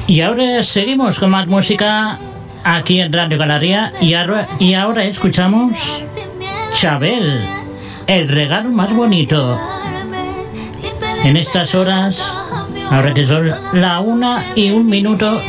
Y ahora seguimos con más música aquí en Radio Galería y ahora escuchamos Chabel, el regalo más bonito. En estas horas, ahora que son la 1:01